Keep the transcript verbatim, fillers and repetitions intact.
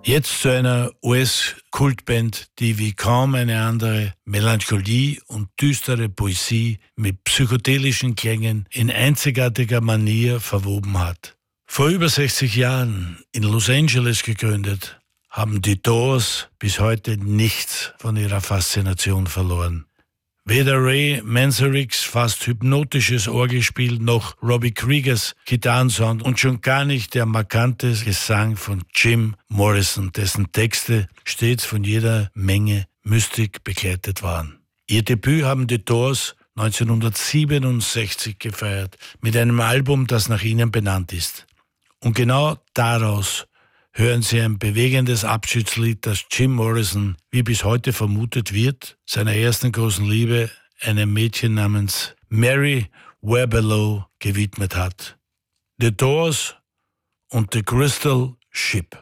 Jetzt zu einer U S-Kultband, die wie kaum eine andere Melancholie und düstere Poesie mit psychedelischen Klängen in einzigartiger Manier verwoben hat. Vor über sechzig Jahren in Los Angeles gegründet, haben die Doors bis heute nichts von ihrer Faszination verloren. Weder Ray Manzariks fast hypnotisches Orgelspiel noch Robbie Kriegers Gitarrensound und schon gar nicht der markante Gesang von Jim Morrison, dessen Texte stets von jeder Menge Mystik begleitet waren. Ihr Debüt haben die Doors neunzehnhundertsiebenundsechzig gefeiert mit einem Album, das nach ihnen benannt ist. Und genau daraus hören Sie ein bewegendes Abschiedslied, das Jim Morrison, wie bis heute vermutet wird, seiner ersten großen Liebe, einem Mädchen namens Mary Werbelow, gewidmet hat. The Doors und The Crystal Ship.